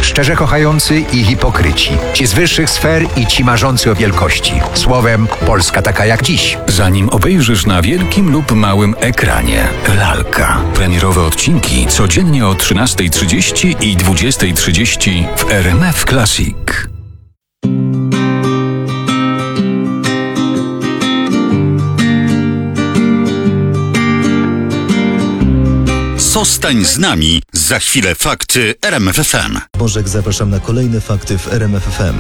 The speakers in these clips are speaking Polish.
szczerze kochający i hipokryci, ci z wyższych sfer i ci marzący o wielkości. Słowem, Polska taka jak dziś. Zanim obejrzysz na wielkim lub małym ekranie. Lalka. Premierowe odcinki codziennie o 13:30 i 20:30 w RMF Classic. Zostań z nami. Za chwilę fakty RMF FM. Bożek, zapraszam na kolejne fakty w RMF FM.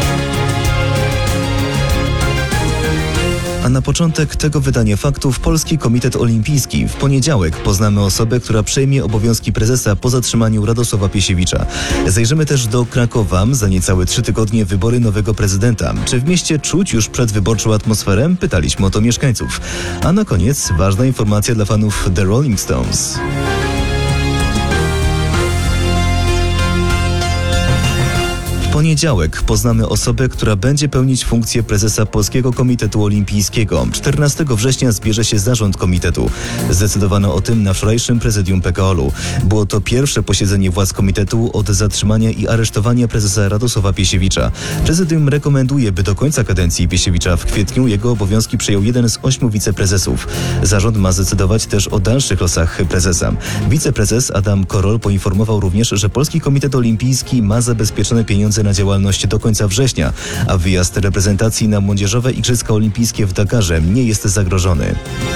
A na początek tego wydania faktów Polski Komitet Olimpijski. W poniedziałek poznamy osobę, która przejmie obowiązki prezesa po zatrzymaniu Radosława Piesiewicza. Zajrzymy też do Krakowa. Za niecałe 3 tygodnie wybory nowego prezydenta. Czy w mieście czuć już przedwyborczą atmosferę? Pytaliśmy o to mieszkańców. A na koniec ważna informacja dla fanów The Rolling Stones. W poniedziałek poznamy osobę, która będzie pełnić funkcję prezesa Polskiego Komitetu Olimpijskiego. 14 września zbierze się zarząd komitetu. Zdecydowano o tym na wczorajszym prezydium PKOL-u. Było to pierwsze posiedzenie władz komitetu od zatrzymania i aresztowania prezesa Radosława Piesiewicza. Prezydium rekomenduje, by do końca kadencji Piesiewicza w kwietniu jego obowiązki przejął jeden z 8 wiceprezesów. Zarząd ma zdecydować też o dalszych losach prezesa. Wiceprezes Adam Korol poinformował również, że Polski Komitet Olimpijski ma zabezpieczone pieniądze na działalność do końca września, a wyjazd reprezentacji na młodzieżowe Igrzyska Olimpijskie w Dakarze nie jest zagrożony.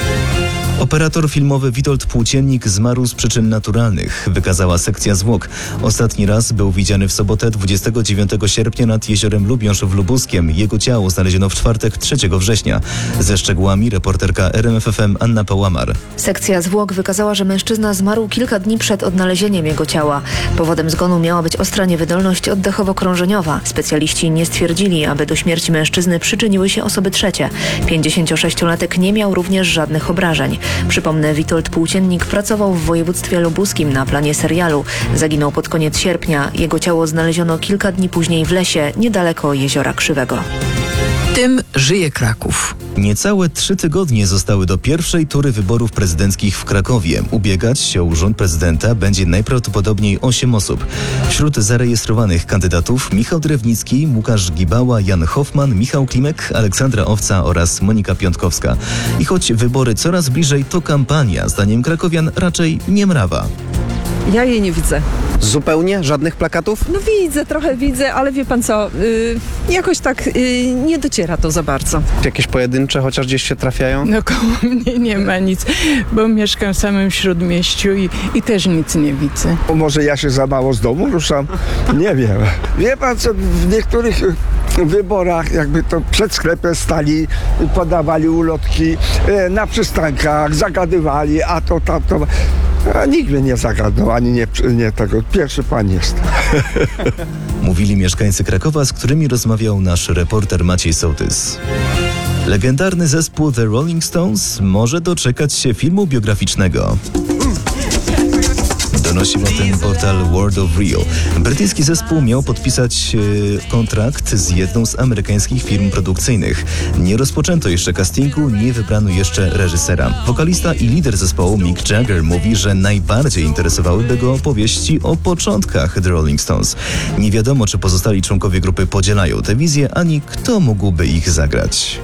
Operator filmowy Witold Płóciennik zmarł z przyczyn naturalnych, wykazała sekcja zwłok. Ostatni raz był widziany w sobotę 29 sierpnia nad jeziorem Lubiąż w Lubuskiem. Jego ciało znaleziono w czwartek 3 września. Ze szczegółami reporterka RMF FM Anna Pałamar. Sekcja zwłok wykazała, że mężczyzna zmarł kilka dni przed odnalezieniem jego ciała. Powodem zgonu miała być ostra niewydolność oddechowo-krążeniowa. Specjaliści nie stwierdzili, aby do śmierci mężczyzny przyczyniły się osoby trzecie. 56-latek nie miał również żadnych obrażeń. Przypomnę, Witold Płóciennik pracował w województwie lubuskim na planie serialu. Zaginął pod koniec sierpnia. Jego ciało znaleziono kilka dni później w lesie, niedaleko Jeziora Krzywego. Tym żyje Kraków. Niecałe 3 tygodnie zostały do pierwszej tury wyborów prezydenckich w Krakowie. Ubiegać się o urząd prezydenta będzie najprawdopodobniej 8 osób. Wśród zarejestrowanych kandydatów Michał Drewnicki, Łukasz Gibała, Jan Hoffman, Michał Klimek, Aleksandra Owca oraz Monika Piątkowska. I choć wybory coraz bliżej, to kampania, zdaniem krakowian, raczej nie mrawa. Ja jej nie widzę. Zupełnie? Żadnych plakatów? No trochę widzę, ale wie pan co, jakoś tak nie dociera to za bardzo. Jakieś pojedyncze chociaż gdzieś się trafiają? No koło mnie nie ma nic, bo mieszkam w samym Śródmieściu i też nic nie widzę. Może ja się za mało z domu ruszam? Nie wiem. Wie pan co, w niektórych wyborach jakby to przed sklepem stali, podawali ulotki, na przystankach zagadywali, a to tamto. A nikt mnie nie zagadnął, ani nie tego. Pierwszy pan jest. Mówili mieszkańcy Krakowa, z którymi rozmawiał nasz reporter Maciej Sołtys. Legendarny zespół The Rolling Stones może doczekać się filmu biograficznego. Donosi o tym portal World of Real. Brytyjski zespół miał podpisać kontrakt z jedną z amerykańskich firm produkcyjnych. Nie rozpoczęto jeszcze castingu, nie wybrano jeszcze reżysera. Wokalista i lider zespołu Mick Jagger mówi, że najbardziej interesowałyby go opowieści o początkach The Rolling Stones. Nie wiadomo, czy pozostali członkowie grupy podzielają tę wizję, ani kto mógłby ich zagrać.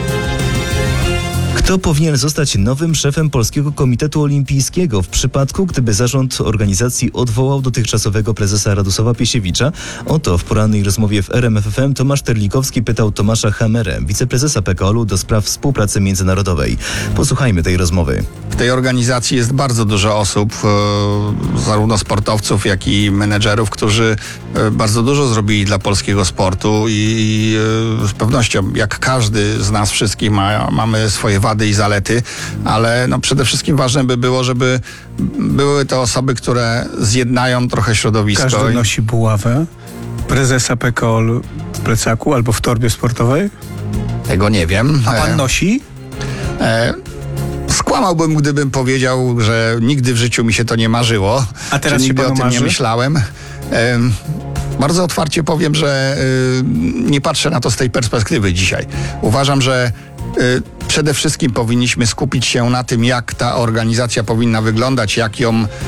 Kto powinien zostać nowym szefem Polskiego Komitetu Olimpijskiego w przypadku, gdyby zarząd organizacji odwołał dotychczasowego prezesa Radosława Piesiewicza? O to w porannej rozmowie w RMF FM Tomasz Terlikowski pytał Tomasza Hamerę, wiceprezesa PKOL-u do spraw współpracy międzynarodowej. Posłuchajmy tej rozmowy. W tej organizacji jest bardzo dużo osób, zarówno sportowców, jak i menedżerów, którzy bardzo dużo zrobili dla polskiego sportu i z pewnością, jak każdy z nas wszystkich mamy swoje wady i zalety, ale no przede wszystkim ważne by było, żeby były to osoby, które zjednają trochę środowisko. Każdy nosi buławę prezesa PKOL w plecaku albo w torbie sportowej? Tego nie wiem. A pan nosi? Skłamałbym, gdybym powiedział, że nigdy w życiu mi się to nie marzyło. A teraz nigdy się o tym marzy? nie myślałem. Bardzo otwarcie powiem, że nie patrzę na to z tej perspektywy dzisiaj. Uważam, że przede wszystkim powinniśmy skupić się na tym, jak ta organizacja powinna wyglądać, jak ją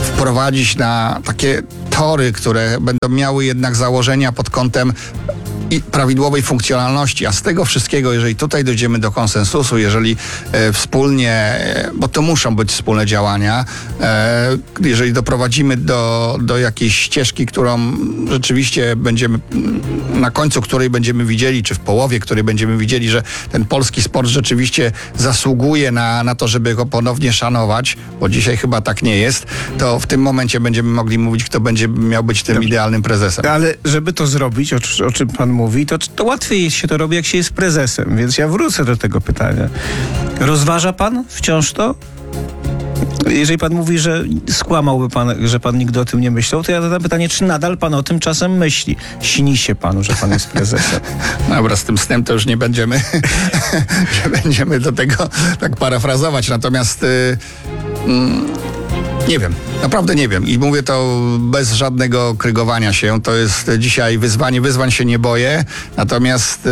wprowadzić na takie tory, które będą miały jednak założenia pod kątem i prawidłowej funkcjonalności, a z tego wszystkiego, jeżeli tutaj dojdziemy do konsensusu, jeżeli wspólnie, bo to muszą być wspólne działania, jeżeli doprowadzimy do jakiejś ścieżki, którą rzeczywiście będziemy, na końcu której będziemy widzieli, czy w połowie której będziemy widzieli, że ten polski sport rzeczywiście zasługuje na to, żeby go ponownie szanować, bo dzisiaj chyba tak nie jest, to w tym momencie będziemy mogli mówić, kto będzie miał być tym idealnym prezesem. Ale żeby to zrobić, o czym pan mówi, to łatwiej się to robi, jak się jest prezesem. Więc ja wrócę do tego pytania. Rozważa pan wciąż to? Jeżeli pan mówi, że skłamałby pan, że pan nigdy o tym nie myślał, to ja zadam pytanie, czy nadal pan o tym czasem myśli? Śni się panu, że pan jest prezesem? Dobra, z tym snem to już nie będziemy, że będziemy do tego tak parafrazować. Natomiast nie wiem, naprawdę nie wiem. I mówię to bez żadnego krygowania się. To jest dzisiaj wyzwanie. Wyzwań się nie boję. Natomiast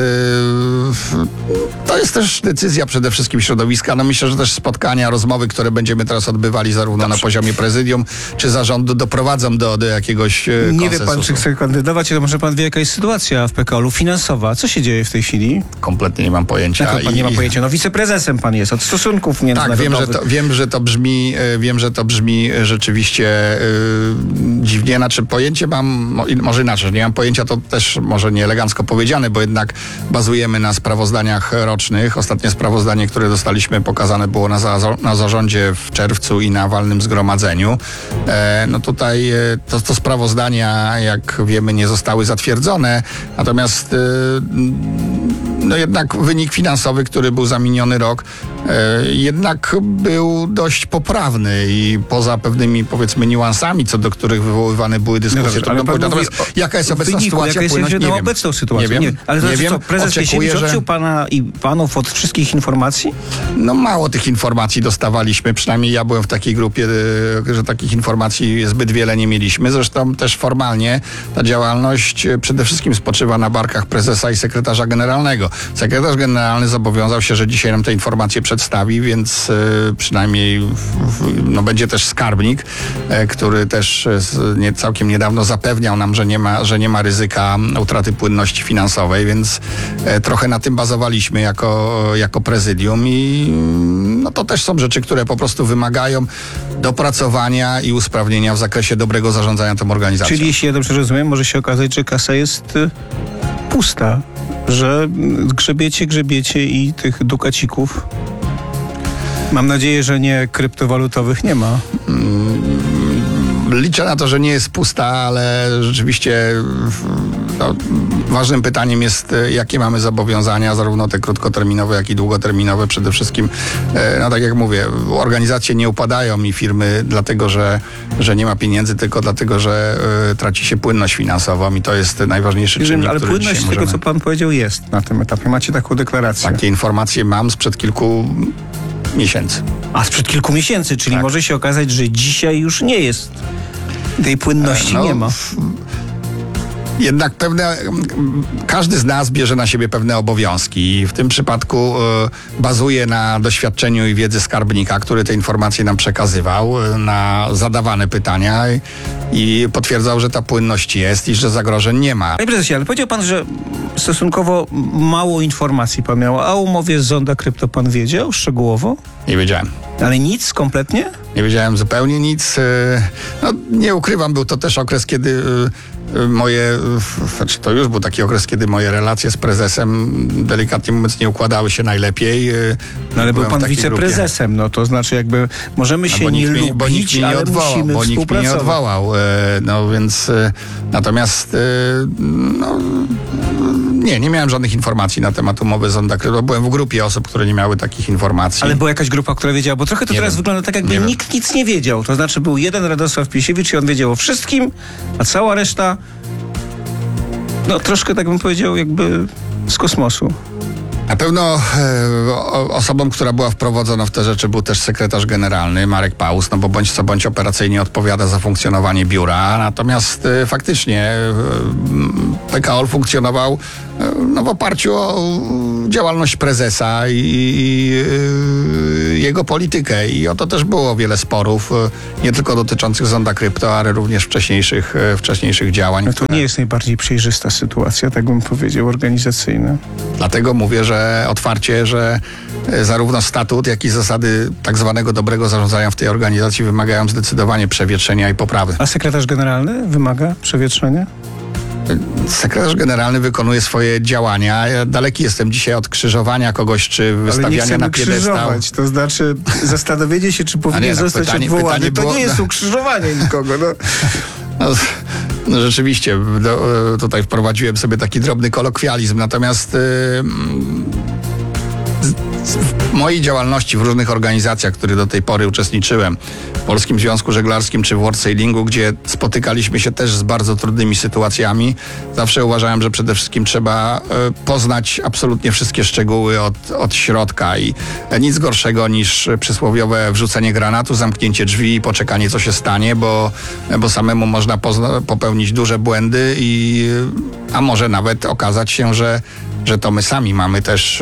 to jest też decyzja przede wszystkim środowiska. No myślę, że też spotkania, rozmowy, które będziemy teraz odbywali zarówno na poziomie prezydium, czy zarządu, doprowadzą do jakiegoś konsensusu. Nie wie pan, czy chce kandydować, ale może pan wie, jaka jest sytuacja w PKOL-u finansowa. Co się dzieje w tej chwili? Kompletnie nie mam pojęcia. Jak pan nie ma pojęcia? No wiceprezesem pan jest od stosunków międzynarodowych. Tak, wiem, że to brzmi rzeczywiście dziwnie. Znaczy pojęcie mam, może inaczej, nie mam pojęcia, to też może nie elegancko powiedziane, bo jednak bazujemy na sprawozdaniach rocznych. Ostatnie sprawozdanie, które dostaliśmy, pokazane było na zarządzie w czerwcu i na walnym zgromadzeniu. No tutaj to sprawozdania, jak wiemy, nie zostały zatwierdzone. Natomiast no jednak wynik finansowy, który był za miniony rok, jednak był dość poprawny i poza pewnymi, powiedzmy, niuansami, co do których wywoływane były dyskusje. No dobrze, natomiast jaka jest obecna sytuacja? Jaka jest obecną sytuacją? Nie wiem. Ale to co, prezes Kisiewicz odciął pana i panów od wszystkich informacji? No mało tych informacji dostawaliśmy, przynajmniej ja byłem w takiej grupie, że takich informacji zbyt wiele nie mieliśmy. Zresztą też formalnie ta działalność przede wszystkim spoczywa na barkach prezesa i sekretarza generalnego. Sekretarz generalny zobowiązał się, że dzisiaj nam te informacje przedstawi, więc przynajmniej no, będzie też skarbnik, który też całkiem niedawno zapewniał nam, że nie ma ryzyka utraty płynności finansowej, więc trochę na tym bazowaliśmy jako prezydium i no, to też są rzeczy, które po prostu wymagają dopracowania i usprawnienia w zakresie dobrego zarządzania tą organizacją. Czyli jeśli ja dobrze rozumiem, może się okazać, że kasa jest pusta, że grzebiecie i tych dukacików, mam nadzieję, że nie kryptowalutowych, nie ma. Liczę na to, że nie jest pusta, ale rzeczywiście no, ważnym pytaniem jest, jakie mamy zobowiązania, zarówno te krótkoterminowe, jak i długoterminowe. Przede wszystkim, no tak jak mówię, organizacje nie upadają i firmy dlatego, że nie ma pieniędzy, tylko dlatego, że traci się płynność finansową i to jest najważniejszy czynnik, ale który płynność dzisiaj tego, co pan powiedział, jest na tym etapie. Macie taką deklarację. Takie informacje mam sprzed kilku miesięcy. A sprzed kilku miesięcy, czyli tak. Może się okazać, że dzisiaj już nie jest. Tej płynności nie ma. Jednak każdy z nas bierze na siebie pewne obowiązki i w tym przypadku bazuje na doświadczeniu i wiedzy skarbnika, który te informacje nam przekazywał, na zadawane pytania i potwierdzał, że ta płynność jest i że zagrożeń nie ma. Panie prezesie, ale powiedział pan, że stosunkowo mało informacji pan miał, a o umowie z Zonda Krypto pan wiedział szczegółowo? Nie wiedziałem. Ale nic kompletnie? Nie wiedziałem zupełnie nic. No, nie ukrywam, był to też okres, kiedy to już był taki okres, kiedy moje relacje z prezesem, delikatnie mówiąc, nie układały się najlepiej. No ale był pan wiceprezesem, no to znaczy jakby możemy się nie lubić, ale musimy bo nikt mnie nie odwołał. No więc natomiast no, nie miałem żadnych informacji na temat umowy Zonda Krypto. Byłem w grupie osób, które nie miały takich informacji. Ale była jakaś grupa, która wiedziała, bo trochę to teraz wygląda tak, jakby nikt nic nie wiedział. To znaczy był jeden Radosław Kisiewicz i on wiedział o wszystkim, a cała reszta, no troszkę tak bym powiedział, jakby z kosmosu. Na pewno osobą, która była wprowadzona w te rzeczy, był też sekretarz generalny Marek Paus, no bo bądź co bądź operacyjnie odpowiada za funkcjonowanie biura, natomiast faktycznie PKOL funkcjonował w oparciu o działalność prezesa i jego politykę i o to też było wiele sporów, nie tylko dotyczących Zonda Krypto, ale również wcześniejszych działań. No to nie jest najbardziej przejrzysta sytuacja, tak bym powiedział, organizacyjna. Dlatego mówię, że otwarcie, że zarówno statut, jak i zasady tak zwanego dobrego zarządzania w tej organizacji wymagają zdecydowanie przewietrzenia i poprawy. A sekretarz generalny wymaga przewietrzenia? Sekretarz generalny wykonuje swoje działania. Ja daleki jestem dzisiaj od krzyżowania kogoś, czy wystawiania na piedestał. Krzyżować, to znaczy zastanowienie się, czy powinien zostać odwołany. To nie jest ukrzyżowanie nikogo. No rzeczywiście, tutaj wprowadziłem sobie taki drobny kolokwializm, natomiast w mojej działalności w różnych organizacjach, w których do tej pory uczestniczyłem, w Polskim Związku Żeglarskim czy w World Sailingu, gdzie spotykaliśmy się też z bardzo trudnymi sytuacjami, zawsze uważałem, że przede wszystkim trzeba poznać absolutnie wszystkie szczegóły od środka i nic gorszego niż przysłowiowe wrzucenie granatu, zamknięcie drzwi i poczekanie, co się stanie, bo samemu można popełnić duże błędy a może nawet okazać się, że to my sami mamy też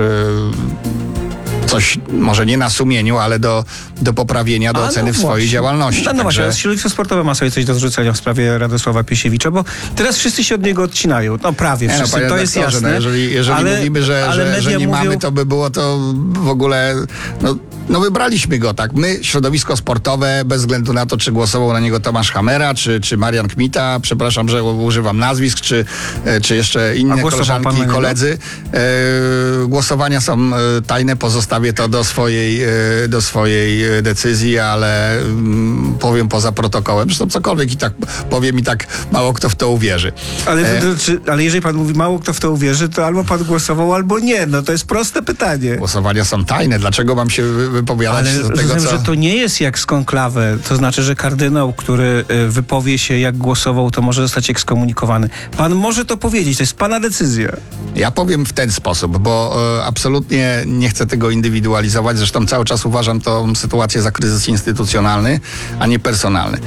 coś, może nie na sumieniu, ale do poprawienia, do oceny w swojej działalności. No właśnie, środowisko sportowe ma sobie coś do zrzucenia w sprawie Radosława Piesiewicza, bo teraz wszyscy się od niego odcinają. No prawie wszyscy, to jest jasne. Jeżeli mówimy, że nie mamy, to by było to w ogóle... No wybraliśmy go, tak. My, środowisko sportowe, bez względu na to, czy głosował na niego Tomasz Hamera, czy Marian Kmita, przepraszam, że używam nazwisk, czy jeszcze inne koleżanki i koledzy. Głosowania są tajne, pozostawię to do swojej decyzji, ale powiem poza protokołem. Zresztą cokolwiek i tak powiem i tak mało kto w to uwierzy. Ale jeżeli pan mówi mało kto w to uwierzy, to albo pan głosował, albo nie. No to jest proste pytanie. Głosowania są tajne. Dlaczego mam się wypowiadać do tego, rozumiem, że to nie jest jak z konklawę. To znaczy, że kardynał, który wypowie się, jak głosował, to może zostać ekskomunikowany. Pan może to powiedzieć. To jest pana decyzja. Ja powiem w ten sposób, bo absolutnie nie chcę tego indywidualizować. Zresztą cały czas uważam tą sytuację za kryzys instytucjonalny, a nie personalny.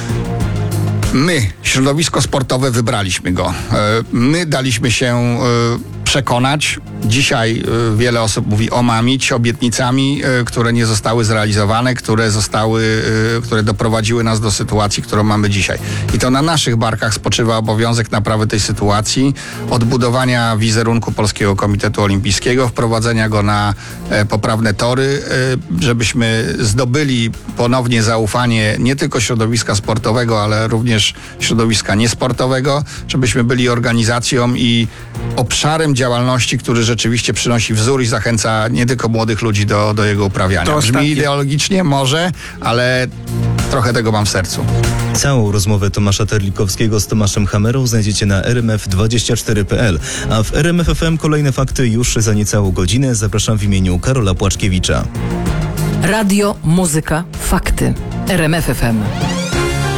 My, środowisko sportowe, wybraliśmy go. My daliśmy się przekonać. Dzisiaj wiele osób mówi omamić obietnicami, które nie zostały zrealizowane, które doprowadziły nas do sytuacji, którą mamy dzisiaj. I to na naszych barkach spoczywa obowiązek naprawy tej sytuacji, odbudowania wizerunku Polskiego Komitetu Olimpijskiego, wprowadzenia go na poprawne tory, żebyśmy zdobyli ponownie zaufanie nie tylko środowiska sportowego, ale również środowiska niesportowego, żebyśmy byli organizacją i obszarem działalności, który rzeczywiście przynosi wzór i zachęca nie tylko młodych ludzi do jego uprawiania. Brzmi ideologicznie, może, ale trochę tego mam w sercu. Całą rozmowę Tomasza Terlikowskiego z Tomaszem Hamerą znajdziecie na rmf24.pl, a w RMF FM kolejne fakty już za niecałą godzinę. Zapraszam w imieniu Karola Płaczkiewicza. Radio, muzyka, fakty. RMF FM.